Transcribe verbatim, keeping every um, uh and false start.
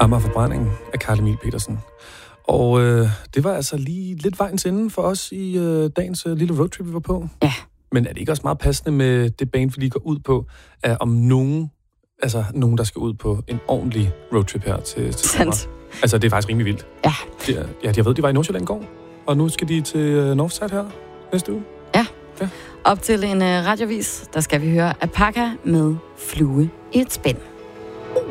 Amager Forbrænding af Carl Emil Petersen. Og øh, det var altså lige lidt vejens ende for os i øh, dagens øh, lille roadtrip, vi var på. Ja. Men er det ikke også meget passende med det band, vi lige går ud på, er om nogen, altså nogen, der skal ud på en ordentlig roadtrip her til, til sommer? Altså, det er faktisk rimelig vildt. Ja. De, ja, jeg ved, de var i Nordsjælland i går, og nu skal de til uh, Northside her næste uge. Ja. ja. Op til en uh, radiovis, der skal vi høre Apaka med Flue i et spænd.